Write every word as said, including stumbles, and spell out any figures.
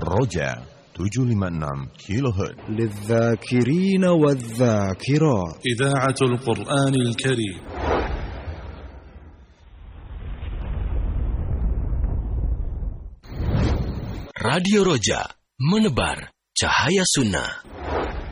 Roja tujuh lima enam kilohertz. للذاكرين والذاكرات. إذاعة القرآن الكريم. Radio Roja, menebar cahaya sunnah.